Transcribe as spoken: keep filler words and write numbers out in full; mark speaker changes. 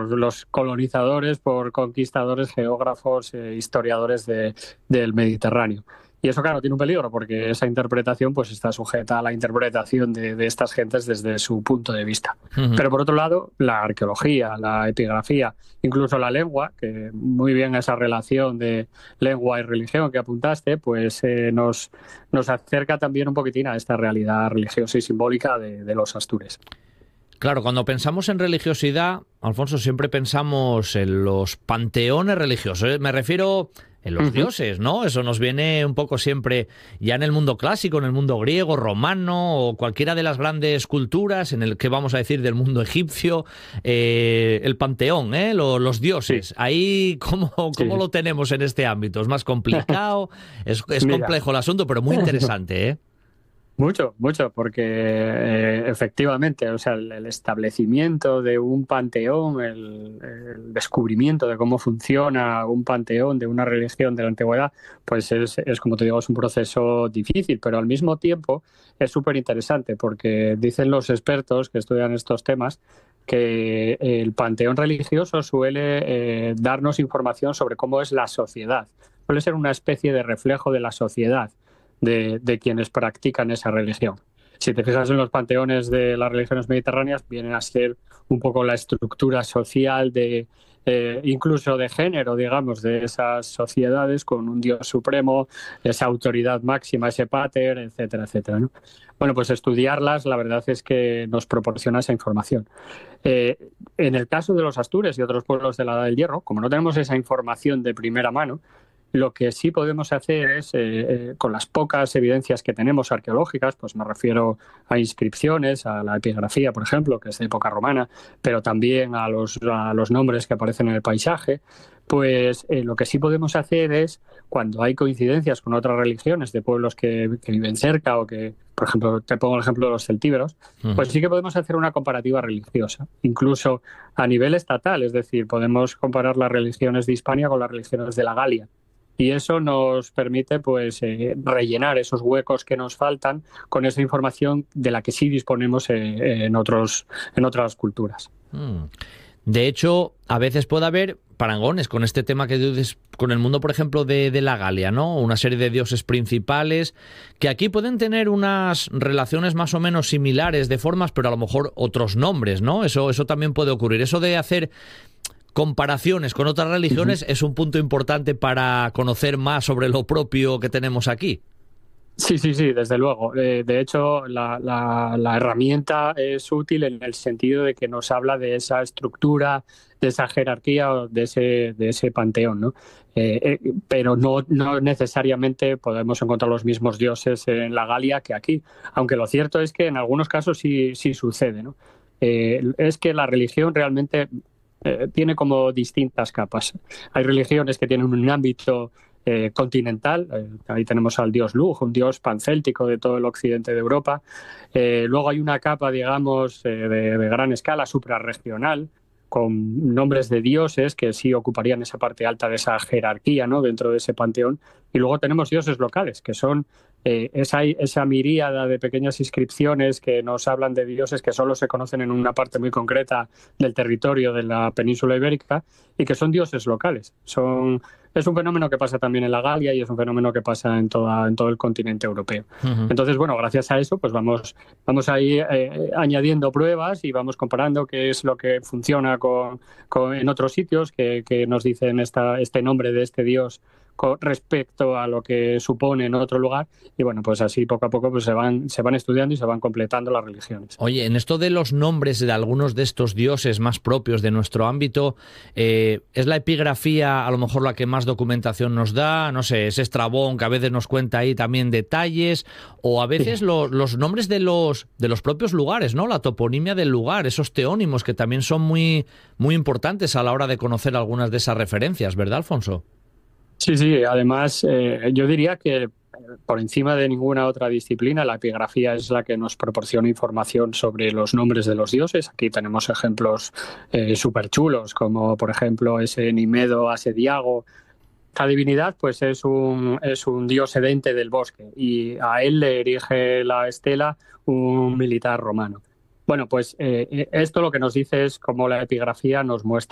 Speaker 1: por los colonizadores, por conquistadores, geógrafos, eh, historiadores de, del Mediterráneo. Y eso, claro, tiene un peligro porque esa interpretación pues está sujeta a la interpretación de, de estas gentes desde su punto de vista. Uh-huh. Pero por otro lado, la arqueología, la epigrafía, incluso la lengua, que muy bien esa relación de lengua y religión que apuntaste, pues eh, nos, nos acerca también un poquitín a esta realidad religiosa y simbólica de, de los astures.
Speaker 2: Claro, cuando pensamos en religiosidad, Alfonso, siempre pensamos en los panteones religiosos. Me refiero en los uh-huh. dioses, ¿no? Eso nos viene un poco siempre ya en el mundo clásico, en el mundo griego, romano o cualquiera de las grandes culturas, en el que vamos a decir del mundo egipcio, eh, el panteón, ¿eh? Los, los dioses. Sí. Ahí, ¿cómo, cómo sí. lo tenemos en este ámbito? ¿Es más complicado? es es complejo el asunto, pero muy interesante, ¿eh?
Speaker 1: Mucho, mucho, porque eh, efectivamente, o sea, el, el establecimiento de un panteón, el, el descubrimiento de cómo funciona un panteón de una religión de la antigüedad, pues es, es como te digo, es un proceso difícil, pero al mismo tiempo es súper interesante, porque dicen los expertos que estudian estos temas que el panteón religioso suele eh, darnos información sobre cómo es la sociedad, suele ser una especie de reflejo de la sociedad. De, de quienes practican esa religión. Si te fijas en los panteones de las religiones mediterráneas, vienen a ser un poco la estructura social, de eh, incluso de género, digamos, de esas sociedades con un dios supremo, esa autoridad máxima, ese pater, etcétera, etcétera, ¿no? Bueno, pues estudiarlas, la verdad es que nos proporciona esa información. Eh, en el caso de los astures y otros pueblos de la Edad del Hierro, como no tenemos esa información de primera mano, lo que sí podemos hacer es, eh, eh, con las pocas evidencias que tenemos arqueológicas, pues me refiero a inscripciones, a la epigrafía, por ejemplo, que es de época romana, pero también a los, a los nombres que aparecen en el paisaje, pues eh, lo que sí podemos hacer es, cuando hay coincidencias con otras religiones de pueblos que, que viven cerca o que, por ejemplo, te pongo el ejemplo de los celtíberos, uh-huh. pues sí que podemos hacer una comparativa religiosa, incluso a nivel estatal, es decir, podemos comparar las religiones de Hispania con las religiones de la Galia. Y eso nos permite pues eh, rellenar esos huecos que nos faltan con esa información de la que sí disponemos eh, en otros en otras culturas.
Speaker 2: Mm. De hecho, a veces puede haber parangones con este tema que dices, con el mundo, por ejemplo, de, de la Galia, ¿no? Una serie de dioses principales que aquí pueden tener unas relaciones más o menos similares de formas, pero a lo mejor otros nombres, ¿no? Eso, eso también puede ocurrir. Eso de hacer comparaciones con otras religiones uh-huh. es un punto importante para conocer más sobre lo propio que tenemos aquí.
Speaker 1: Sí, sí, sí, desde luego. Eh, de hecho, la, la, la herramienta es útil en el sentido de que nos habla de esa estructura, de esa jerarquía, de ese, de ese panteón, ¿no? Eh, eh, pero no, no necesariamente podemos encontrar los mismos dioses en la Galia que aquí, aunque lo cierto es que en algunos casos sí, sí sucede, ¿no? Eh, es que la religión realmente Eh, tiene como distintas capas. Hay religiones que tienen un ámbito eh, continental, eh, ahí tenemos al dios Lugh, un dios pancéltico de todo el occidente de Europa. Eh, luego hay una capa, digamos, eh, de, de gran escala, suprarregional, con nombres de dioses que sí ocuparían esa parte alta de esa jerarquía, ¿no?, dentro de ese panteón. Y luego tenemos dioses locales, que son eh, esa, esa miríada de pequeñas inscripciones que nos hablan de dioses que solo se conocen en una parte muy concreta del territorio de la península ibérica y que son dioses locales. Son, es un fenómeno que pasa también en la Galia y es un fenómeno que pasa en, toda, en todo el continente europeo. Uh-huh. Entonces, bueno, gracias a eso, pues vamos, vamos ahí eh, añadiendo pruebas y vamos comparando qué es lo que funciona con, con, en otros sitios, que, que nos dicen esta, este nombre de este dios con respecto a lo que supone en otro lugar, y bueno, pues así poco a poco pues se van se van estudiando y se van completando las religiones.
Speaker 2: Oye, en esto de los nombres de algunos de estos dioses más propios de nuestro ámbito, eh, ¿es la epigrafía a lo mejor la que más documentación nos da? No sé, es Estrabón, que a veces nos cuenta ahí también detalles, o a veces sí. los, los nombres de los de los propios lugares, ¿no? La toponimia del lugar, esos teónimos que también son muy, muy importantes a la hora de conocer algunas de esas referencias, ¿verdad, Alfonso?
Speaker 1: Sí, sí, además eh, yo diría que por encima de ninguna otra disciplina la epigrafía es la que nos proporciona información sobre los nombres de los dioses. Aquí tenemos ejemplos eh, súper chulos, como por ejemplo ese Nimedo Asediago. Esta divinidad pues es un, es un dios sedente del bosque y a él le erige la estela un militar romano. Bueno, pues eh, esto lo que nos dice es cómo la epigrafía nos muestra